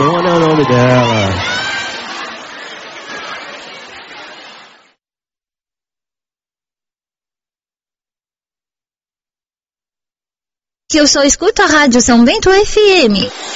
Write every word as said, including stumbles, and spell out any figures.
Carona é o nome dela. Que eu só escuto a Rádio São Bento F M.